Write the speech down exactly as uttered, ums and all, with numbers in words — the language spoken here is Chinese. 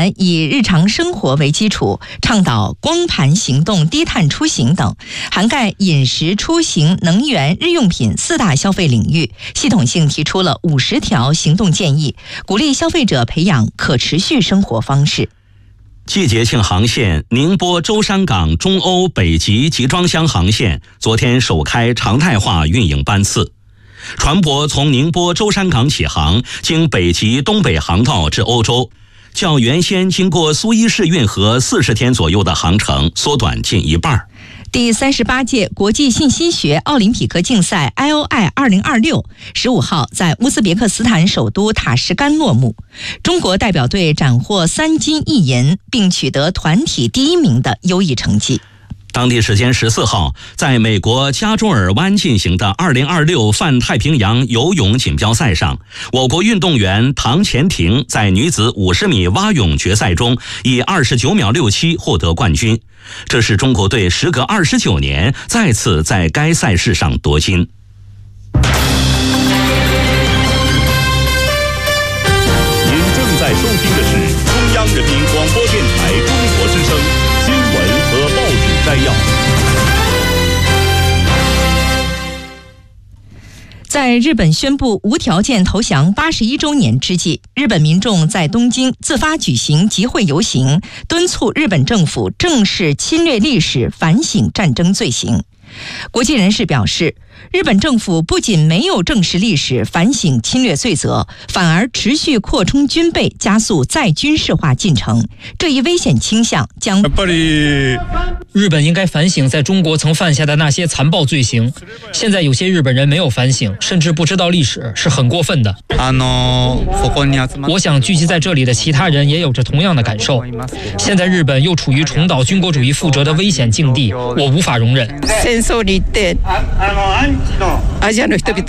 团以日常生活为基础，倡导光盘行动、低碳出行等，涵盖饮食、出行、能源、日用品四大消费领域，系统性提出了五十条行动建议，鼓励消费者培养可持续生活方式。 季节性航线宁波舟山港中欧北极集装箱航线昨天首开常态化运营班次，船舶从宁波舟山港起航，经北极东北航道至欧洲，较原先经过苏伊士运河四十天左右的航程缩短近一半。 第三十八届国际信息学奥林匹克竞赛 I O I 二零二六十五号在乌兹别克斯坦首都塔什干落幕，中国代表队斩获三金一银，并取得团体第一名的优异成绩。 当地时间十四号，在美国加州尔湾进行的二零二六泛太平洋游泳锦标赛上，我国运动员唐钱婷在女子五十米蛙泳决赛中以二十九秒六七获得冠军，这是中国队时隔二十九年再次在该赛事上夺金。 您正在收听的是中央人民广播电台中国之声新闻和报纸摘要。 在日本宣布无条件投降八十一周年之际，日本民众在东京自发举行集会游行，敦促日本政府正视侵略历史，反省战争罪行。国际人士表示，日本政府不仅没有正视历史、反省侵略罪责，反而持续扩充军备，加速再军事化进程。这一危险倾向将日本应该反省在中国曾犯下的那些残暴罪行。现在有些日本人没有反省，甚至不知道历史，是很过分的。我想聚集在这里的其他人也有着同样的感受。现在日本又处于重蹈军国主义覆辙的危险境地，我无法容忍。